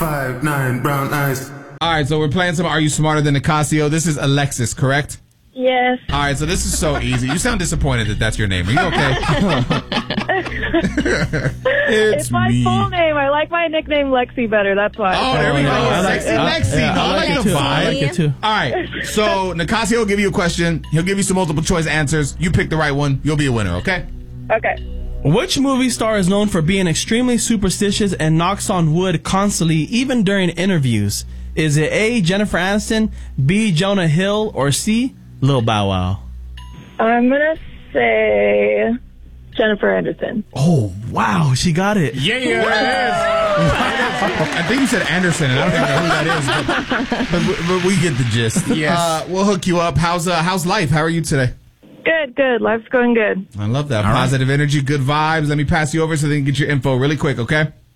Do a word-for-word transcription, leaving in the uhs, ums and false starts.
five, nine, brown eyes. All right, so we're playing some Are You Smarter Than Nicasio? This is Alexis, correct? Yes. All right, so this is so easy. You sound disappointed that that's your name. Are you okay? It's, It's my me. full name. I like my nickname Lexi better. That's why. Oh, there we go. I like- Sexy I- Lexi. yeah, No, I I like like it the too. I like vibe. it too. All right, so Nicasio will give you a question. He'll give you some multiple choice answers. You pick the right one. You'll be a winner, okay? Okay. Which movie star is known for being extremely superstitious and knocks on wood constantly, even during interviews? Is it A, Jennifer Aniston, B, Jonah Hill, or C, Lil Bow Wow? I'm gonna say Jennifer Anderson. Oh, wow, she got it. Yeah, yeah, it is. I think you said Anderson, and I don't even know who that is, but, but, but we get the gist. Yes. Uh, we'll hook you up. How's uh, how's life? How are you today? Good, good. Life's going good. I love that. Positive energy, good vibes. Let me pass you over so they can get your info really quick, okay?